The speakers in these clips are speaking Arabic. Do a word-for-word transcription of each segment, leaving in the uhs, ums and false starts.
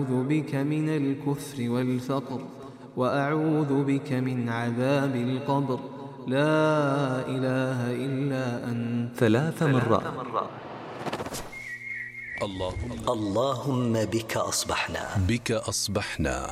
أعوذ بك من الكفر والفقر وأعوذ بك من عذاب القبر. لا إله إلا أنت. ثلاث مرات. اللهم بك أصبحنا بك أصبحنا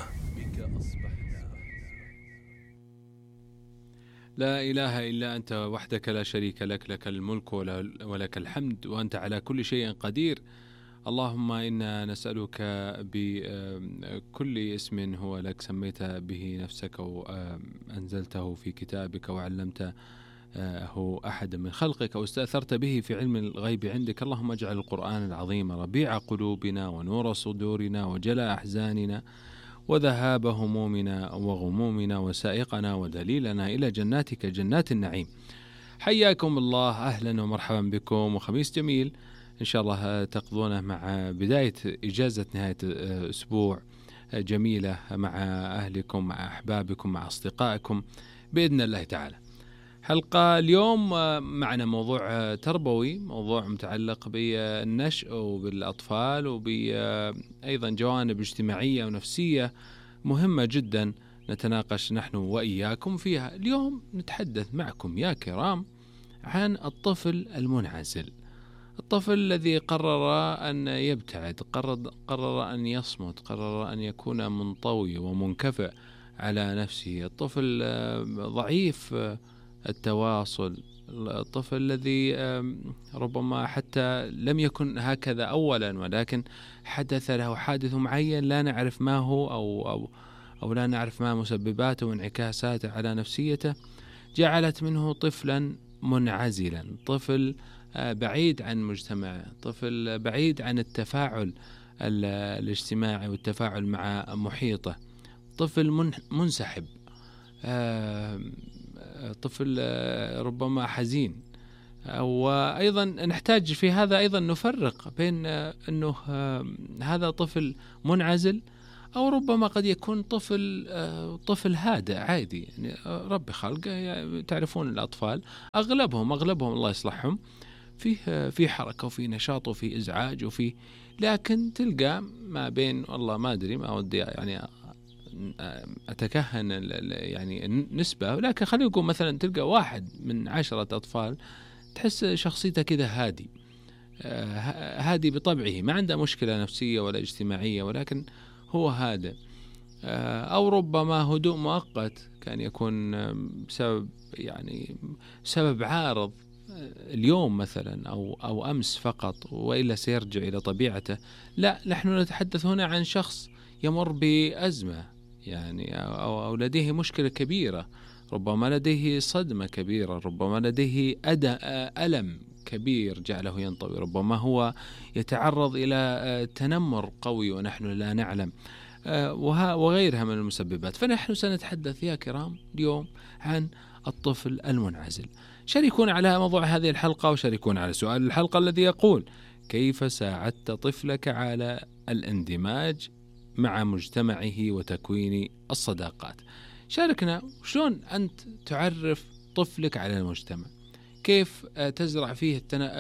لا إله إلا أنت وحدك لا شريك لك، لك الملك ولك الحمد وأنت على كل شيء قدير. اللهم إنا نسألك بكل اسم هو لك سميت به نفسك أو أنزلته في كتابك وعلمته أحد من خلقك أو استأثرت به في علم الغيب عندك. اللهم اجعل القرآن العظيم ربيع قلوبنا ونور صدورنا وجلاء أحزاننا وذهاب همومنا وغمومنا وسائقنا ودليلنا إلى جناتك جنات النعيم. حياكم الله، أهلا ومرحبا بكم، وخميس جميل إن شاء الله تقضونه مع بداية إجازة نهاية أسبوع جميلة مع أهلكم مع أحبابكم مع أصدقائكم بإذن الله تعالى. حلقة اليوم معنا موضوع تربوي، موضوع متعلق بالنشء وبالأطفال وبأيضا جوانب اجتماعية ونفسية مهمة جدا نتناقش نحن وإياكم فيها. اليوم نتحدث معكم يا كرام عن الطفل المنعزل، الطفل الذي قرر أن يبتعد، قرر, قرر أن يصمت، قرر أن يكون منطوي ومنكفئ على نفسه، الطفل ضعيف التواصل، الطفل الذي ربما حتى لم يكن هكذا أولا ولكن حدث له حادث معين لا نعرف ما هو أو, أو, أو لا نعرف ما مسبباته وانعكاساته على نفسيته، جعلت منه طفلا منعزلا، طفل بعيد عن مجتمعه، طفل بعيد عن التفاعل الاجتماعي والتفاعل مع محيطه، طفل منسحب، طفل ربما حزين. وأيضا نحتاج في هذا أيضا نفرق بين أنه هذا طفل منعزل أو ربما قد يكون طفل طفل هادئ عادي، يعني ربي خلقه، يعني تعرفون الأطفال أغلبهم أغلبهم الله يصلحهم فيه في حركة وفي نشاط وفي إزعاج وفي، لكن تلقى ما بين والله ما أدري ما ودي يعني أتكهن يعني نسبة، لكن خلينا نقول مثلا تلقى واحد من عشرة أطفال تحس شخصيته كذا هادي هادي بطبعه، ما عنده مشكلة نفسية ولا اجتماعية ولكن هو هادئ، أو ربما هدوء مؤقت كان يكون بسبب يعني سبب عارض اليوم مثلا أو أو أمس فقط وإلا سيرجع إلى طبيعته. لا، نحن نتحدث هنا عن شخص يمر بأزمة يعني أو, أو لديه مشكلة كبيرة، ربما لديه صدمة كبيرة، ربما لديه ألم كبير جعله ينطوي، ربما هو يتعرض إلى تنمر قوي ونحن لا نعلم وغيرها من المسببات. فنحن سنتحدث يا كرام اليوم عن الطفل المنعزل. شاركون على موضوع هذه الحلقة وشاركون على سؤال الحلقة الذي يقول: كيف ساعدت طفلك على الاندماج مع مجتمعه وتكوين الصداقات؟ شاركنا شلون أنت تعرف طفلك على المجتمع، كيف تزرع فيه التنا...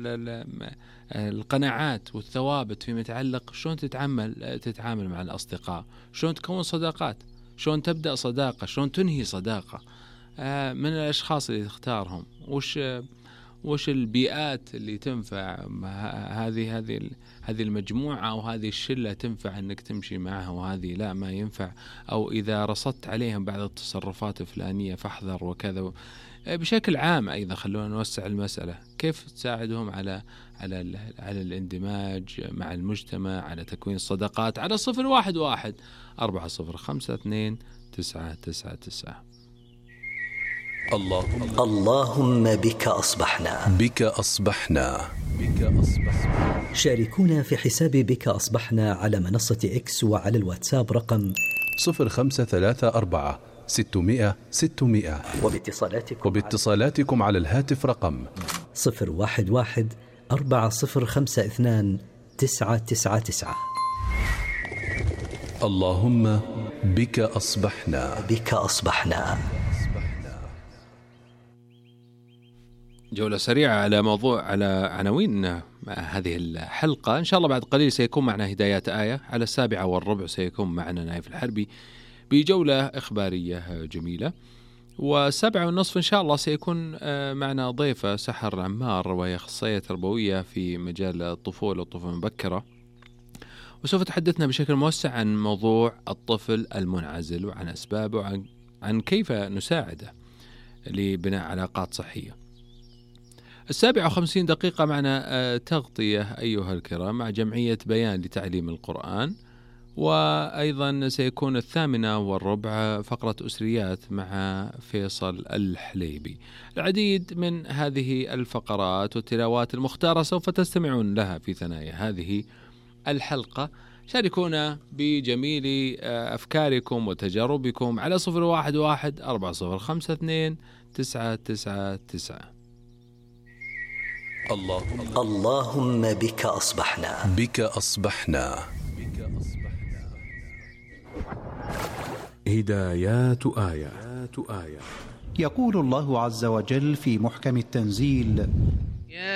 القناعات والثوابت فيما يتعلق شلون تتعامل تتعامل مع الأصدقاء، شلون تكون صداقات، شلون تبدأ صداقة، شلون تنهي صداقة من الأشخاص اللي تختارهم، وش وش البيئات اللي تنفع هذه هذه هذه المجموعة أو هذه الشلة تنفع أنك تمشي معها وهذه لا ما ينفع، أو إذا رصدت عليهم بعض التصرفات الفلانية فاحذر وكذا. بشكل عام أيضا خلونا نوسع المسألة، كيف تساعدهم على على على الاندماج مع المجتمع، على تكوين الصداقات، على صفر واحد واحد أربعة صفر خمسة اثنين تسعة تسعة تسعة. اللهم اللهم بك أصبحنا بك أصبحنا بك أصبحنا. شاركونا في حساب بك أصبحنا على منصة إكس وعلى الواتساب رقم صفر خمسة ثلاثة أربعة ستمائة ستمائة، وباتصالاتكم, وباتصالاتكم على الهاتف رقم صفر واحد واحد أربعة صفر خمسة اثنان تسعة تسعة تسعة. اللهم بك أصبحنا بك أصبحنا. جولة سريعة على موضوع على عناوين مع هذه الحلقة. إن شاء الله بعد قليل سيكون معنا هدايات آية. على السابعة والربع سيكون معنا نايف الحربي بجولة إخبارية جميلة. والسابعة والنصف إن شاء الله سيكون معنا ضيفة سحر عمار، وهي أخصائية تربوية في مجال الطفولة والطفولة المبكرة، وسوف تحدثنا بشكل موسع عن موضوع الطفل المنعزل وعن أسبابه وعن عن كيف نساعده لبناء علاقات صحية. السابعة وخمسين دقيقة معنا تغطية أيها الكرام مع جمعية بيان لتعليم القرآن، وأيضا سيكون الثامنة والربع فقرة أسريات مع فيصل الحليبي. العديد من هذه الفقرات والتلاوات المختارة سوف تستمعون لها في ثنايا هذه الحلقة. شاركونا بجميل أفكاركم وتجاربكم على صفر واحد واحد أربعة صفر خمسة اثنين تسعة تسعة تسعة. اللهم اللهم بك أصبحنا بك أصبحنا هدايات آية. يقول الله عز وجل في محكم التنزيل: